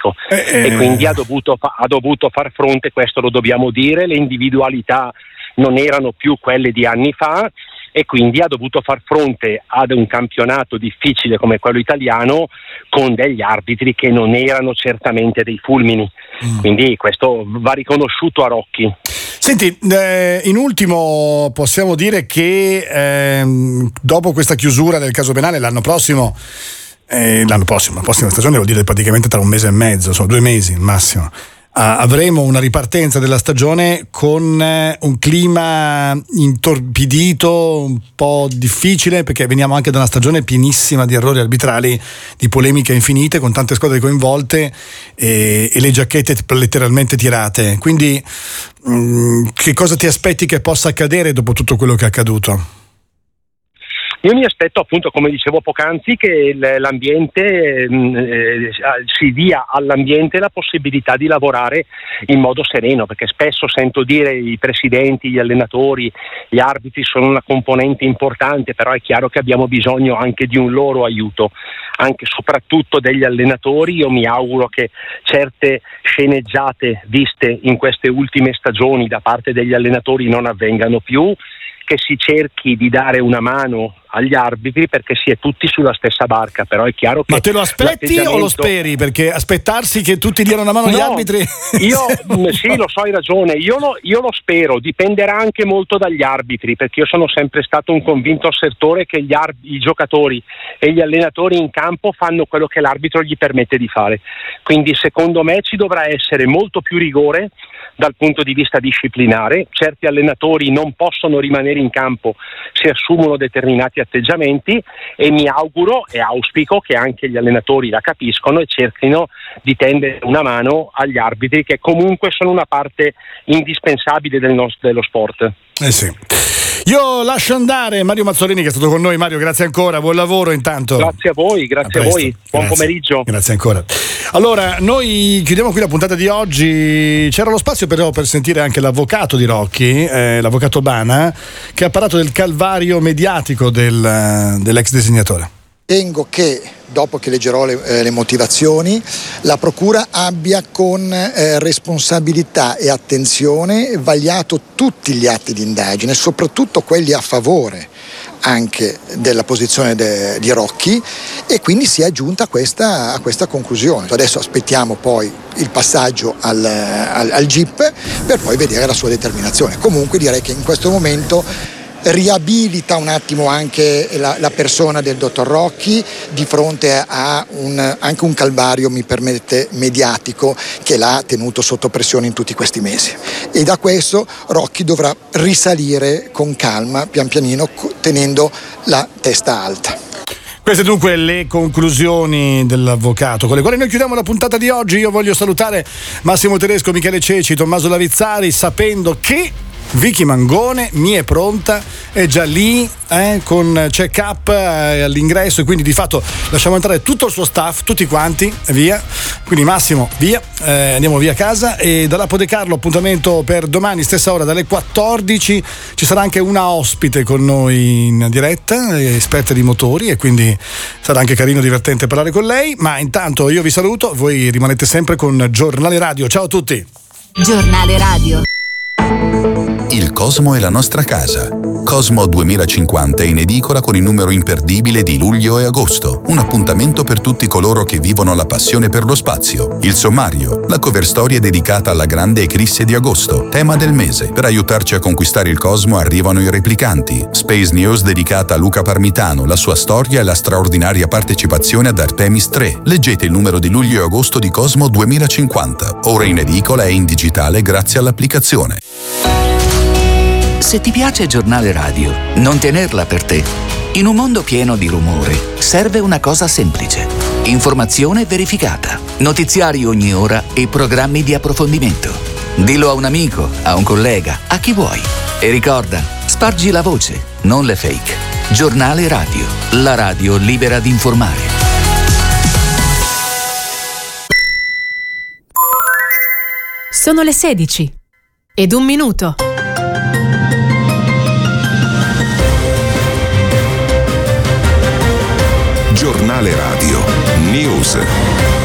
tecnico e quindi ha dovuto far fronte, questo lo dobbiamo dire, le individualità non erano più quelle di anni fa e quindi ha dovuto far fronte ad un campionato difficile come quello italiano con degli arbitri che non erano certamente dei fulmini. Quindi questo va riconosciuto a Rocchi. Senti, in ultimo possiamo dire che dopo questa chiusura del caso penale la prossima stagione, vuol dire praticamente tra un mese e mezzo, sono 2 mesi al massimo, avremo una ripartenza della stagione con un clima intorpidito, un po' difficile, perché veniamo anche da una stagione pienissima di errori arbitrali, di polemiche infinite, con tante squadre coinvolte e le giacchette letteralmente tirate. Quindi che cosa ti aspetti che possa accadere dopo tutto quello che è accaduto? Io mi aspetto, appunto, come dicevo poc'anzi, che l'ambiente si dia all'ambiente la possibilità di lavorare in modo sereno, perché spesso sento dire i presidenti, gli allenatori, gli arbitri sono una componente importante, però è chiaro che abbiamo bisogno anche di un loro aiuto, anche soprattutto degli allenatori. Io mi auguro che certe sceneggiate viste in queste ultime stagioni da parte degli allenatori non avvengano più, che si cerchi di dare una mano agli arbitri perché si è tutti sulla stessa barca, però è chiaro che... Ma te lo aspetti o lo speri? Perché aspettarsi che tutti diano una mano agli arbitri... Sì, lo so, hai ragione, io lo spero, dipenderà anche molto dagli arbitri, perché io sono sempre stato un convinto assertore che i giocatori e gli allenatori in campo fanno quello che l'arbitro gli permette di fare, quindi secondo me ci dovrà essere molto più rigore dal punto di vista disciplinare. Certi allenatori non possono rimanere in campo se assumono determinati atteggiamenti e mi auguro e auspico che anche gli allenatori la capiscono e cerchino di tendere una mano agli arbitri, che comunque sono una parte indispensabile dello sport. Sì. Io lascio andare Mario Mazzolini, che è stato con noi. Mario, grazie ancora, buon lavoro intanto. Grazie a voi, buon pomeriggio. Grazie ancora. Allora, noi chiudiamo qui la puntata di oggi. C'era lo spazio però per sentire anche l'avvocato di Rocchi, l'avvocato Bana, che ha parlato del calvario mediatico dell'ex disegnatore. Ritengo che, dopo che leggerò le motivazioni, la Procura abbia con responsabilità e attenzione vagliato tutti gli atti di indagine, soprattutto quelli a favore anche della posizione di Rocchi, e quindi si è giunta a questa conclusione. Adesso aspettiamo poi il passaggio al GIP per poi vedere la sua determinazione. Comunque direi che in questo momento riabilita un attimo anche la persona del dottor Rocchi di fronte a anche un calvario, mi permette, mediatico, che l'ha tenuto sotto pressione in tutti questi mesi, e da questo Rocchi dovrà risalire con calma, pian pianino, tenendo la testa alta. Queste dunque le conclusioni dell'avvocato con le quali noi chiudiamo la puntata di oggi. Io voglio salutare Massimo Tedesco, Michele Ceci, Tommaso Lavizzari, sapendo che Vicky Mangone mi è pronta, è già lì con check-up all'ingresso, e quindi di fatto lasciamo entrare tutto il suo staff, tutti quanti, via. Quindi Massimo, via, andiamo via a casa. E dalla Lapo De Carlo appuntamento per domani stessa ora dalle 14. Ci sarà anche una ospite con noi in diretta, esperta di motori, e quindi sarà anche carino, divertente parlare con lei. Ma intanto io vi saluto, voi rimanete sempre con Giornale Radio. Ciao a tutti. Giornale Radio. Il Cosmo è la nostra casa. Cosmo 2050 è in edicola con il numero imperdibile di luglio e agosto. Un appuntamento per tutti coloro che vivono la passione per lo spazio. Il sommario, la cover story è dedicata alla grande eclisse di agosto, tema del mese. Per aiutarci a conquistare il Cosmo arrivano i replicanti. Space News dedicata a Luca Parmitano, la sua storia e la straordinaria partecipazione ad Artemis 3. Leggete il numero di luglio e agosto di Cosmo 2050. Ora in edicola e in digitale grazie all'applicazione. Se ti piace Giornale Radio, non tenerla per te. In un mondo pieno di rumore, serve una cosa semplice. Informazione verificata, notiziari ogni ora e programmi di approfondimento. Dillo a un amico, a un collega, a chi vuoi. E ricorda, spargi la voce, non le fake. Giornale Radio, la radio libera di informare. Sono le 16 ed 1 minuto. Giornale Radio News.